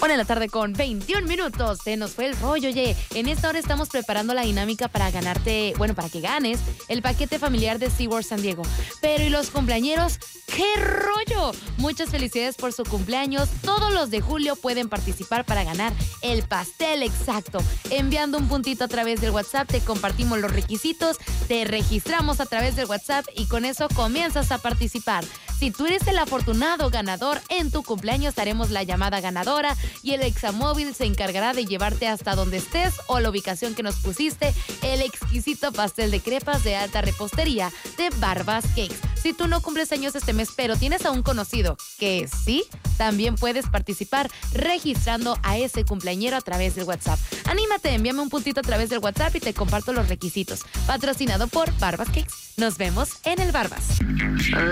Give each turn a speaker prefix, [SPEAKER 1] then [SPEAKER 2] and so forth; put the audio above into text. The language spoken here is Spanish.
[SPEAKER 1] 1:21 Se nos fue el rollo, oye. En esta hora estamos preparando la dinámica para ganarte, para que ganes el paquete familiar de SeaWorld San Diego. Pero ¿y los cumpleañeros? ¡Qué rollo! Muchas felicidades por su cumpleaños. Todos los de julio pueden participar para ganar el pastel exacto. Enviando un puntito a través del WhatsApp, te compartimos los requisitos, te registramos a través del WhatsApp y con eso comienzas a participar. Si tú eres el afortunado ganador, en tu cumpleaños haremos la llamada ganadora y el Examóvil se encargará de llevarte hasta donde estés o la ubicación que nos pusiste el exquisito pastel de crepas de alta repostería de Barbas Cakes. Si tú no cumples años este mes, pero tienes a un conocido que sí, también puedes participar registrando a ese cumpleañero a través del WhatsApp. Anímate, envíame un puntito a través del WhatsApp y te comparto los requisitos. Patrocinado por Barbas Cakes. Nos vemos en el Barbas.